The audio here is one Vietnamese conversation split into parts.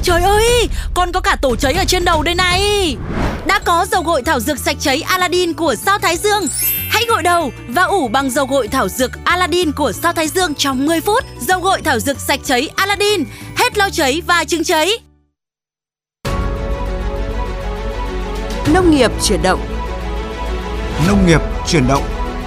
Trời ơi, còn có cả tổ cháy ở trên đầu đây này. Đã có dầu gội thảo dược sạch cháy Aladdin của Sao Thái Dương. Hãy gội đầu và ủ bằng dầu gội thảo dược Aladdin của Sao Thái Dương trong 10 phút. Dầu gội thảo dược sạch cháy Aladdin, hết lo cháy và chứng cháy. Nông nghiệp chuyển động. Nông nghiệp chuyển động.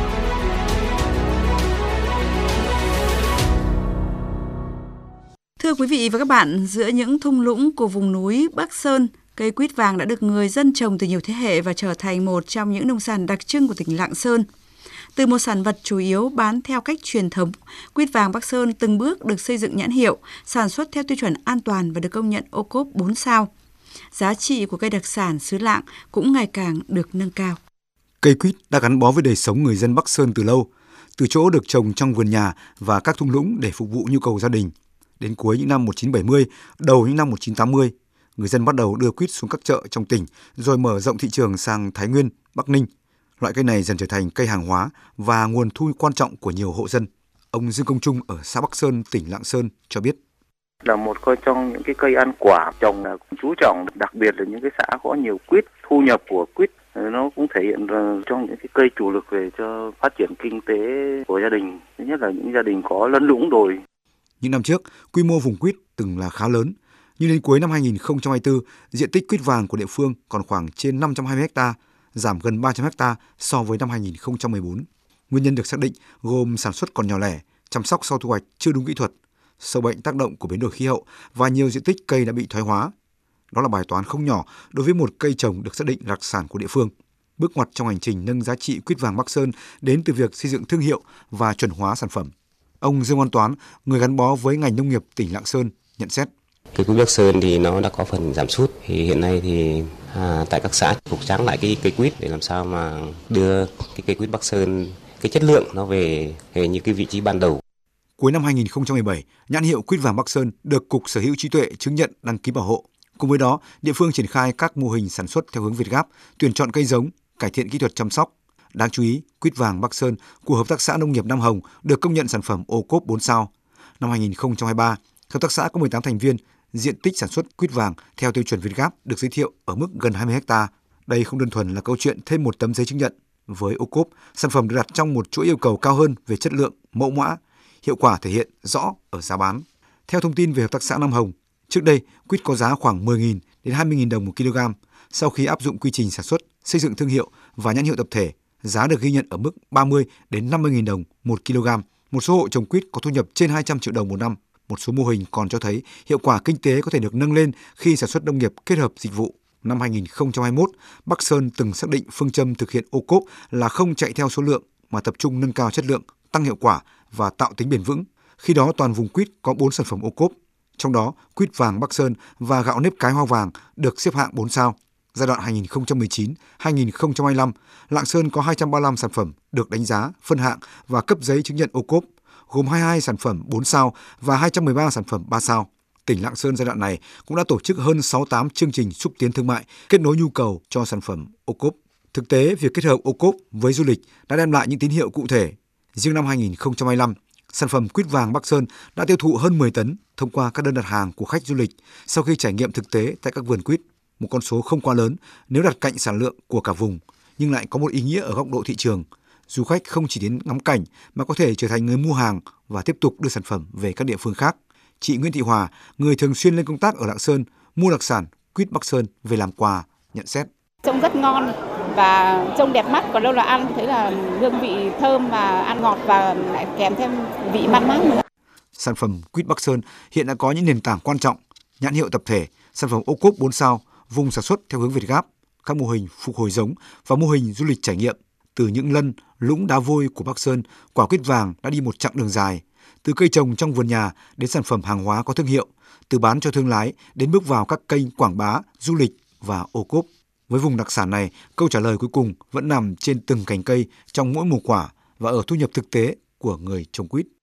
Thưa quý vị và các bạn, giữa những thung lũng của vùng núi Bắc Sơn, cây quýt vàng đã được người dân trồng từ nhiều thế hệ và trở thành một trong những nông sản đặc trưng của tỉnh Lạng Sơn. Từ một sản vật chủ yếu bán theo cách truyền thống, quýt vàng Bắc Sơn từng bước được xây dựng nhãn hiệu, sản xuất theo tiêu chuẩn an toàn và được công nhận ô cốp 4 sao. Giá trị của cây đặc sản xứ Lạng cũng ngày càng được nâng cao. Cây quýt đã gắn bó với đời sống người dân Bắc Sơn từ lâu, từ chỗ được trồng trong vườn nhà và các thung lũng để phục vụ nhu cầu gia đình. Đến cuối những năm 1970, đầu những năm 1980, người dân bắt đầu đưa quýt xuống các chợ trong tỉnh, rồi mở rộng thị trường sang Thái Nguyên, Bắc Ninh. Loại cây này dần trở thành cây hàng hóa và nguồn thu quan trọng của nhiều hộ dân. Ông Dương Công Trung ở xã Bắc Sơn, tỉnh Lạng Sơn cho biết. Là một trong những cái cây ăn quả trồng là cũng chú trọng, đặc biệt là những cái xã có nhiều quýt, thu nhập của quýt nó cũng thể hiện trong những cái cây chủ lực về cho phát triển kinh tế của gia đình, thứ nhất là những gia đình có lấn lũng đồi. Những năm trước, quy mô vùng quýt từng là khá lớn, nhưng đến cuối năm 2024, diện tích quýt vàng của địa phương còn khoảng trên 520 ha, giảm gần 300 ha so với năm 2014. Nguyên nhân được xác định gồm sản xuất còn nhỏ lẻ, chăm sóc sau thu hoạch chưa đúng kỹ thuật, sâu bệnh tác động của biến đổi khí hậu và nhiều diện tích cây đã bị thoái hóa. Đó là bài toán không nhỏ đối với một cây trồng được xác định đặc sản của địa phương. Bước ngoặt trong hành trình nâng giá trị quýt vàng Bắc Sơn đến từ việc xây dựng thương hiệu và chuẩn hóa sản phẩm. Ông Dương Văn Toán, người gắn bó với ngành nông nghiệp tỉnh Lạng Sơn, nhận xét. Cây quýt Bắc Sơn thì nó đã có phần giảm sút. Thì hiện nay thì tại các xã phục tráng lại cái cây quýt để làm sao mà đưa cái cây quýt Bắc Sơn cái chất lượng nó về như cái vị trí ban đầu. Cuối năm 2017, nhãn hiệu quýt vàng Bắc Sơn được Cục Sở hữu trí tuệ chứng nhận đăng ký bảo hộ. Cùng với đó, địa phương triển khai các mô hình sản xuất theo hướng Việt Gáp, tuyển chọn cây giống, cải thiện kỹ thuật chăm sóc. Đáng chú ý, quýt vàng Bắc Sơn của Hợp tác xã Nông nghiệp Nam Hồng được công nhận sản phẩm ô cốp 4 sao. Năm 2023, Hợp tác xã có 18 thành viên, diện tích sản xuất quýt vàng theo tiêu chuẩn Việt Gáp được giới thiệu ở mức gần 20 ha. Đây không đơn thuần là câu chuyện thêm một tấm giấy chứng nhận. Với ô cốp, sản phẩm được đặt trong một chuỗi yêu cầu cao hơn về chất lượng, mẫu mã, hiệu quả thể hiện rõ ở giá bán. Theo thông tin về Hợp tác xã Nam Hồng, trước đây quýt có giá khoảng 10.000 đến 20.000 đồng một kg. Sau khi áp dụng quy trình sản xuất, xây dựng thương hiệu và nhãn hiệu tập thể, giá được ghi nhận ở mức 30 đến 50.000 đồng một kg. Một số hộ trồng quýt có thu nhập trên 200 triệu đồng một năm. Một số mô hình còn cho thấy hiệu quả kinh tế có thể được nâng lên khi sản xuất nông nghiệp kết hợp dịch vụ. Năm 2021, Bắc Sơn từng xác định phương châm thực hiện ô cốp là không chạy theo số lượng mà tập trung nâng cao chất lượng, tăng hiệu quả và tạo tính bền vững. Khi đó toàn vùng quýt có 4 sản phẩm ô cốp, trong đó quýt vàng Bắc Sơn và gạo nếp cái hoa vàng được xếp hạng 4 sao. Giai đoạn 2019-2025, Lạng Sơn có 235 sản phẩm được đánh giá, phân hạng và cấp giấy chứng nhận ô cốp, gồm 22 sản phẩm 4 sao và 213 sản phẩm 3 sao. Tỉnh Lạng Sơn giai đoạn này cũng đã tổ chức hơn 68 chương trình xúc tiến thương mại, kết nối nhu cầu cho sản phẩm ô cốp. Thực tế, việc kết hợp ô cốp với du lịch đã đem lại những tín hiệu cụ thể. Riêng năm 2025, sản phẩm quýt vàng Bắc Sơn đã tiêu thụ hơn 10 tấn thông qua các đơn đặt hàng của khách du lịch sau khi trải nghiệm thực tế tại các vườn quýt. Một con số không quá lớn nếu đặt cạnh sản lượng của cả vùng, nhưng lại có một ý nghĩa ở góc độ thị trường. Du khách không chỉ đến ngắm cảnh mà có thể trở thành người mua hàng và tiếp tục đưa sản phẩm về các địa phương khác. Chị Nguyễn Thị Hòa, người thường xuyên lên công tác ở Lạng Sơn, mua đặc sản quýt Bắc Sơn về làm quà, nhận xét. Trông rất ngon và trông đẹp mắt, còn đâu là ăn thấy là hương vị thơm và ăn ngọt và lại kèm thêm vị man mát nữa. Sản phẩm quýt Bắc Sơn hiện đã có những nền tảng quan trọng, nhãn hiệu tập thể, sản phẩm ô cốp 4 sao, vùng sản xuất theo hướng Việt Gáp, các mô hình phục hồi giống và mô hình du lịch trải nghiệm. Từ những lân, lũng đá vôi của Bắc Sơn, quả quýt vàng đã đi một chặng đường dài. Từ cây trồng trong vườn nhà đến sản phẩm hàng hóa có thương hiệu, từ bán cho thương lái đến bước vào các kênh quảng bá, du lịch và ô cốp. Với vùng đặc sản này, câu trả lời cuối cùng vẫn nằm trên từng cành cây trong mỗi mùa quả và ở thu nhập thực tế của người trồng quýt.